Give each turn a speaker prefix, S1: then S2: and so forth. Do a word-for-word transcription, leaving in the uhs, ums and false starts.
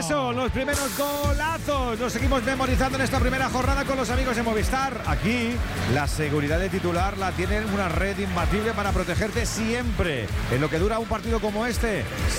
S1: eso, los primeros golazos. Los seguimos memorizando en esta primera jornada con los amigos de Movistar. Aquí, la seguridad de titular la tienen una red imbatible para protegerte siempre. En lo que dura un partido como este,